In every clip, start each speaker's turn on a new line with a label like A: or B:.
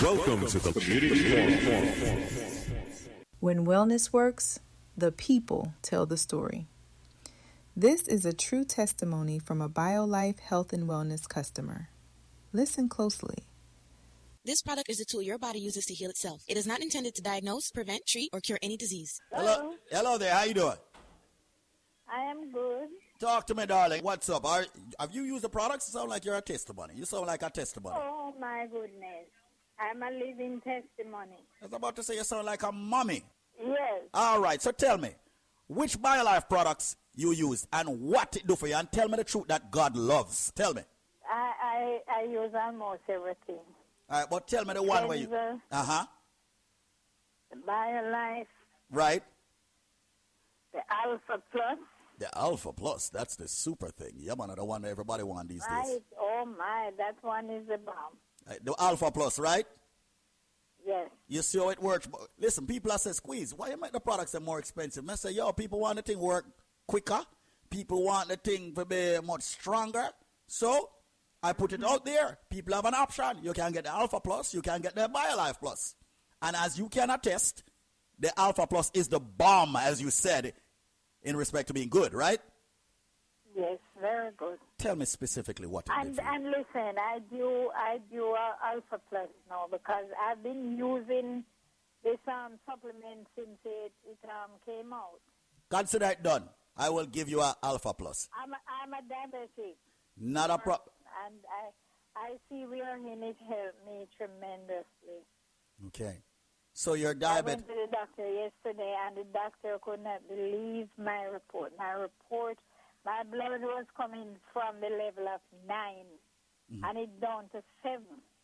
A: Welcome to the Community Forum.
B: When wellness works, the people tell the story. This is a true testimony from a BioLife Health and Wellness customer. Listen closely.
C: This product is a tool your body uses to heal itself. It is not intended to diagnose, prevent, treat, or cure any disease.
D: Hello there. How you doing?
E: I am good.
D: Talk to me, darling. What's up? Have you used the products? You sound like you're a testimony. You sound like a testimony.
E: Oh, my goodness. I'm a living testimony.
D: I was about to say you sound like a mommy.
E: Yes.
D: All right. So tell me, which BioLife products you use and what it do for you? And tell me the truth that God loves. Tell me.
E: I use almost everything.
D: All right. But tell me the one where you... Uh-huh.
E: The BioLife.
D: Right.
E: The Alpha Plus.
D: The Alpha Plus, that's the super thing. Yeah, man, the one that everybody wants these
E: right.
D: days.
E: Oh, my, that one is a bomb.
D: The Alpha Plus, right?
E: Yes.
D: You see how it works. Listen, people are saying, Squeeze, why you make the products more expensive? I say, yo, people want the thing work quicker. People want the thing to be much stronger. So, I put it out there. People have an option. You can get the Alpha Plus. You can get the BioLife Plus. And as you can attest, the Alpha Plus is the bomb, as you said, in respect to being good, right?
E: Yes, very good.
D: Tell me specifically what it did for you.
E: And listen, I do Alpha Plus now because I've been using this supplement since it came out.
D: Consider it done. I will give you an Alpha Plus.
E: I'm a diabetic.
D: Not a problem.
E: And I see Rearhin, it helped me tremendously.
D: Okay. So you're diabetic.
E: I went to the doctor yesterday, and the doctor could not believe my report. My blood was coming from the level of 9, and it down to 7.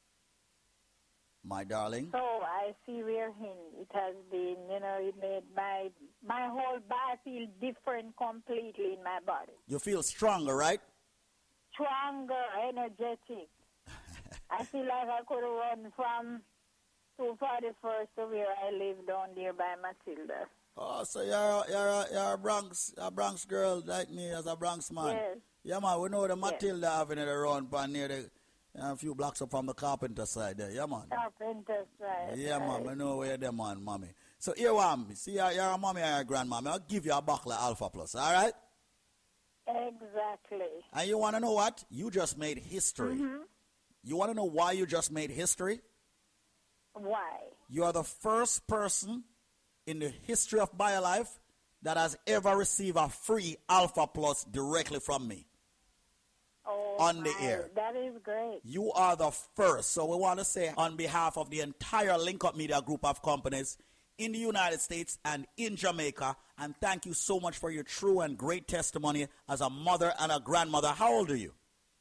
D: My darling.
E: So I see Rearhin. It has been, it made my whole body feel different completely in my body.
D: You feel stronger, right?
E: Stronger, energetic. I feel like I could run from 241st to where I live down there by Matilda.
D: Oh, so you're a Bronx girl like me as a Bronx man.
E: Yes.
D: Yeah, man, we know the Matilda Avenue around near the a few blocks up from the Carpenter side there. Yeah, man.
E: Carpenter side.
D: Yeah, man, I know where them man, mommy. So here, see, you're a mommy or a grandmommy. I'll give you a buckle of Alpha Plus, all right?
E: Exactly.
D: And you want to know what? You just made history.
E: Mm-hmm.
D: You want to know why you just made history?
E: Why?
D: You are the first person in the history of BioLife that has ever received a free Alpha Plus directly from me.
E: Oh,
D: on the air.
E: That is great.
D: You are the first. So we want to say on behalf of the entire Link Up Media group of companies in the United States and in Jamaica, and thank you so much for your true and great testimony as a mother and a grandmother. How old are you?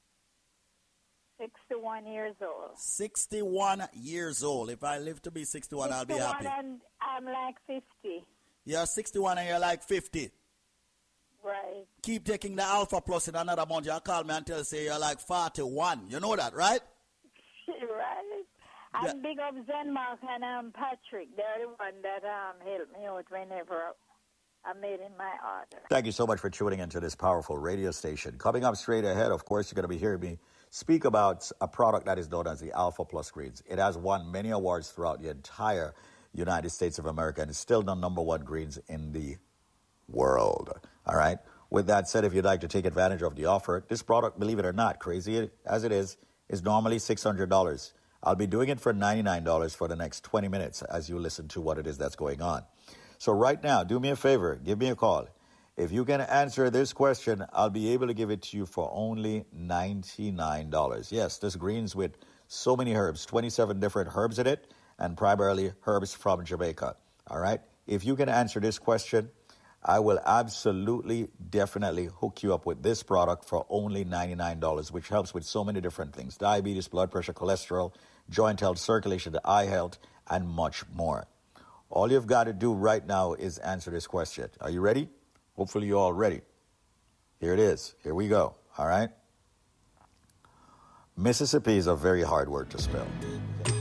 E: 61 years old.
D: 61 years old. If I live to be 61, I'll be happy.
E: And I'm like 50.
D: You're 61 and you're like 50.
E: Right.
D: Keep taking the Alpha Plus in another month. You'll call me and say you're like 41. You know that, right?
E: Right. And big up Zenmark and Patrick. They're the one that helped me out whenever I made in my order.
F: Thank you so much for tuning into this powerful radio station. Coming up straight ahead, of course, you're going to be hearing me speak about a product that is known as the Alpha Plus Greens. It has won many awards throughout the entire United States of America and is still the number one greens in the world. All right? With that said, if you'd like to take advantage of the offer, this product, believe it or not, crazy as it is normally $600. I'll be doing it for $99 for the next 20 minutes as you listen to what it is that's going on. So right now, do me a favor, give me a call. If you can answer this question, I'll be able to give it to you for only $99. Yes, this greens with so many herbs, 27 different herbs in it, and primarily herbs from Jamaica. All right? If you can answer this question, I will absolutely, definitely hook you up with this product for only $99, which helps with so many different things. Diabetes, blood pressure, cholesterol, joint health, circulation, the eye health, and much more. All you've got to do right now is answer this question. Are you ready? Hopefully you're all ready. Here it is. Here we go. All right? Mississippi is a very hard word to spell.